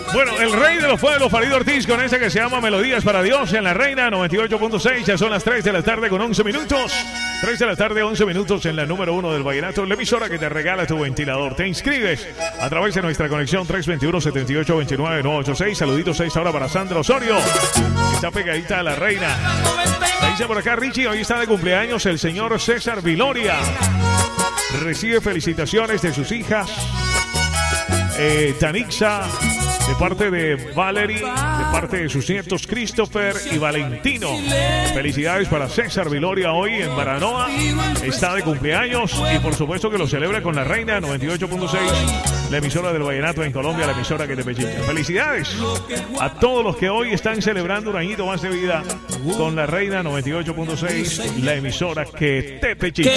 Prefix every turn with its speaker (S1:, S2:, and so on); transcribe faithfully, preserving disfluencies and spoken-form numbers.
S1: Bueno, el rey de los pueblos, Farid Ortiz, con esa que se llama Melodías para Dios en la Reina noventa y ocho punto seis. Ya son las tres de la tarde con once minutos. tres de la tarde, once minutos en la número uno del vallenato, la emisora que te regala tu ventilador. Te inscribes a través de nuestra conexión tres dos uno, siete ocho dos nueve, nueve ocho seis. Saluditos a esta hora para Sandra Osorio, que está pegadita a la Reina. Me dice por acá Richie, hoy está de cumpleaños el señor César Viloria. Recibe felicitaciones de sus hijas, eh, Tanixa, de parte de Valerie, de parte de sus nietos Christopher y Valentino. Felicidades para César Viloria hoy en Baranoa. Está de cumpleaños y por supuesto que lo celebra con la Reina noventa y ocho punto seis, la emisora del vallenato en Colombia, la emisora que te pechilla. Felicidades a todos los que hoy están celebrando un añito más de vida con la Reina noventa y ocho punto seis, la emisora que te pechilla.